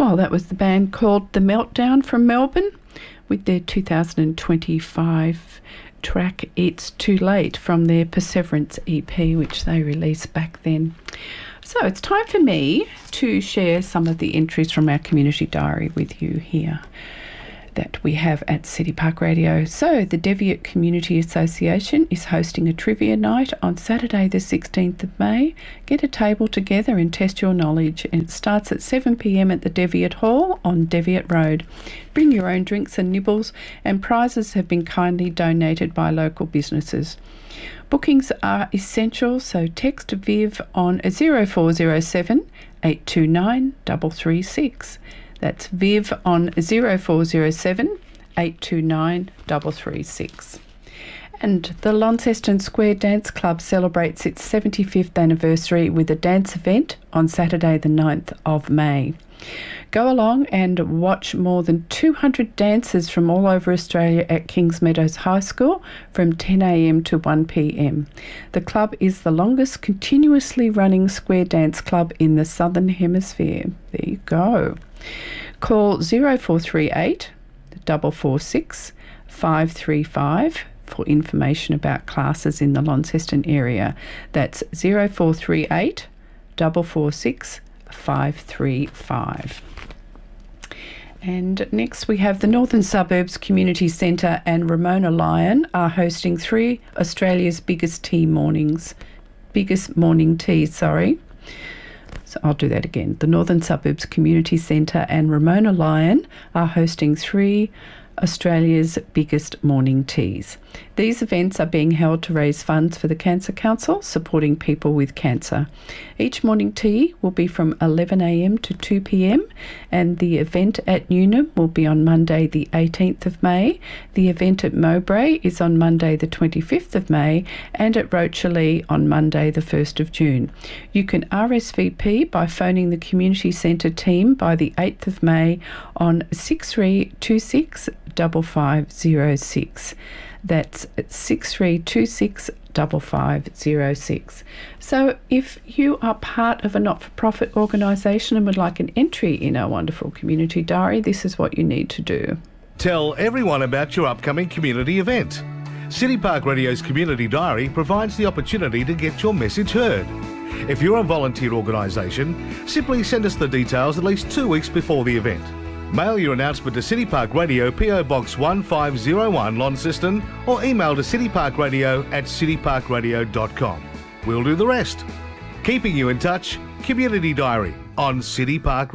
Well, that was the band called The Meltdown from Melbourne with their 2025 track It's Too Late from their Perseverance EP, which they released back then. So it's time for me to share some of the entries from our community diary with you here that we have at City Park Radio. So the Deviot Community Association is hosting a trivia night on Saturday the 16th of May. Get a table together and test your knowledge, and it starts at 7 p.m. at the Deviot Hall on Deviot Road. Bring your own drinks and nibbles, and prizes have been kindly donated by local businesses. Bookings are essential, so text Viv on 0407 829 336. That's Viv on 0407 829 336. And the Launceston Square Dance Club celebrates its 75th anniversary with a dance event on Saturday the 9th of May. Go along and watch more than 200 dancers from all over Australia at Kings Meadows High School from 10 a.m. to 1 p.m. The club is the longest continuously running square dance club in the Southern Hemisphere. There you go. Call 0438 446 535 for information about classes in the Launceston area. That's 0438 446 535. And next we have the Northern Suburbs Community Centre and Ramona Lyon are hosting 3 Australia's biggest morning teas. So I'll do that again. The Northern Suburbs Community Centre and Ramona Lyon are hosting 3 Australia's biggest morning teas. These events are being held to raise funds for the Cancer Council, supporting people with cancer. Each morning tea will be from 11 a.m. to 2 p.m. and the event at Newnham will be on Monday the 18th of May. The event at Mowbray is on Monday the 25th of May and at Rochalee on Monday the 1st of June. You can RSVP by phoning the Community Centre team by the 8th of May on 6326 5506. That's 6326 5506. So if you are part of a not-for-profit organisation and would like an entry in our wonderful community diary, this is what you need to do. Tell everyone about your upcoming community event. City Park Radio's Community Diary provides the opportunity to get your message heard. If you're a volunteer organisation, simply send us the details at least 2 weeks before the event. Mail your announcement to City Park Radio, PO Box 1501 Launceston, or email to cityparkradio@cityparkradio.com. We'll do the rest. Keeping you in touch, Community Diary on City Park